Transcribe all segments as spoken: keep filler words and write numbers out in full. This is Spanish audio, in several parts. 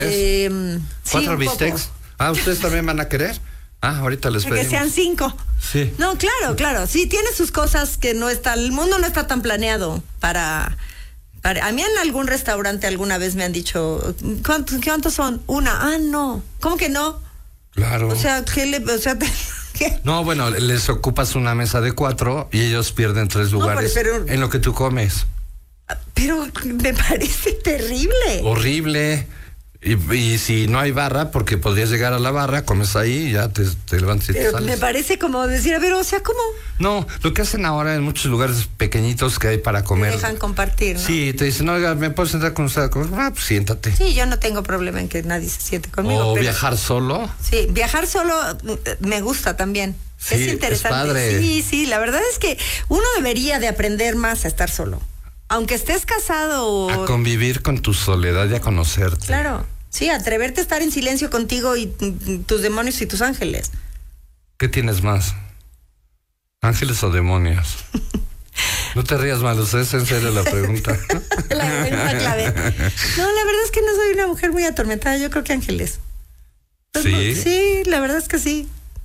Eh, ¿Cuatro sí, bistecs? Ah, ¿ustedes también van a querer? Ah, ahorita les pedimos. Que sean cinco. Sí. No, claro, claro. Sí, tiene sus cosas que no está... El mundo no está tan planeado para... para a mí en algún restaurante alguna vez me han dicho... ¿Cuántos, cuántos son? Una. Ah, no. ¿Cómo que no? Claro. O sea, ¿qué le...? O sea, ¿qué? No, bueno, les ocupas una mesa de cuatro y ellos pierden tres lugares no, pero, en lo que tú comes. Pero me parece terrible. Horrible. Y, y si no hay barra, porque podrías llegar a la barra, comes ahí y ya te, te levantas y Pero te sales. me parece como decir, a ver, o sea, ¿cómo? No, lo que hacen ahora en muchos lugares pequeñitos que hay para comer. Te dejan compartir, ¿no? Sí, te dicen, oiga, ¿me puedo sentar con usted? Ah, pues siéntate. Sí, yo no tengo problema en que nadie se siente conmigo. O pero, viajar solo. Sí, viajar solo me gusta también. Sí, es interesante. Es padre. Sí, sí, la verdad es que uno debería de aprender más a estar solo. Aunque estés casado o... A convivir con tu soledad y a conocerte. Claro. Sí, atreverte a estar en silencio contigo y tus demonios y tus ángeles. ¿Qué tienes más? ¿Ángeles o demonios? No te rías mal, ¿es en serio la pregunta? La pregunta clave. No, la verdad es que no soy una mujer muy atormentada, yo creo que ángeles. ¿Sí? Sí, la verdad es que sí.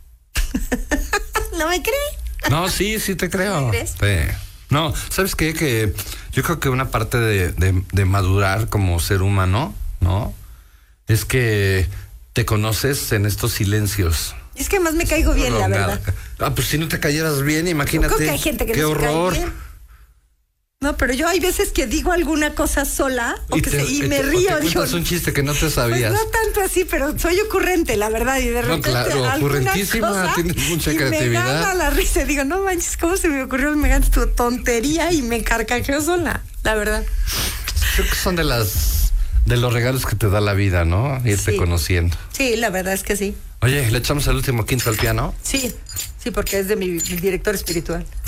¿No me cree? No, sí, sí te creo. ¿Me crees? Sí. No, ¿sabes qué? Que yo creo que una parte de, de, de madurar como ser humano, ¿no? Es que te conoces en estos silencios. Es que más me caigo bien, la verdad. Ah, pues si no te cayeras bien, imagínate. Creo que hay gente que qué no horror. Se cae bien. No, pero yo hay veces que digo alguna cosa sola o y, que te, se, y y me te, río. O te digo, cuentas un chiste que no te sabías. Pues no tanto así, pero soy ocurrente, la verdad. Y de repente. No, claro, ocurrentísima, cosa, tienes mucha y creatividad. Me gana la risa. Digo, no manches, ¿cómo se me ocurrió semejante tu tontería? Y me carcajeo sola, la verdad. Creo que son de las. De los regalos que te da la vida, ¿no? Irte sí. conociendo. Sí, la verdad es que sí. Oye, ¿le echamos el último quinto al piano? Sí, sí, porque es de mi, mi director espiritual.